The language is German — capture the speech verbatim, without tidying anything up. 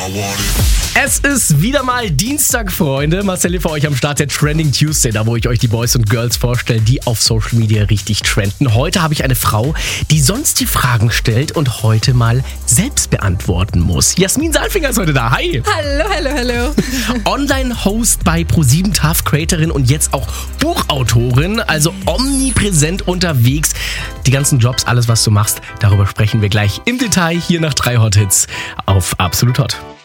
Es ist wieder mal Dienstag, Freunde. Marcel für euch am Start, der Trending Tuesday, da wo ich euch die Boys und Girls vorstelle, die auf Social Media richtig trenden. Heute habe ich eine Frau, die sonst die Fragen stellt und heute mal selbst beantworten muss. Jasmin Saalfinger ist heute da. Hi! Hallo, hallo, hallo. Online-Host bei ProSieben, T A F-Creatorin und jetzt auch Buchautorin, also omnipräsent unterwegs. Die ganzen Jobs, alles was du machst, darüber sprechen wir gleich im Detail hier nach drei Hot Hits auf Absolut Hot.